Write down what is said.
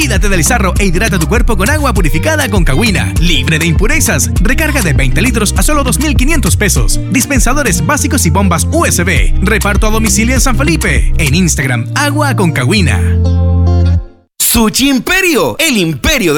Cuídate del sarro e hidrata tu cuerpo con agua purificada con Cahuina, libre de impurezas. Recarga de 20 litros a solo 2,500 pesos. Dispensadores básicos y bombas USB. Reparto a domicilio en San Felipe. En Instagram, Agua con Cahuina. Sushi Imperio, el imperio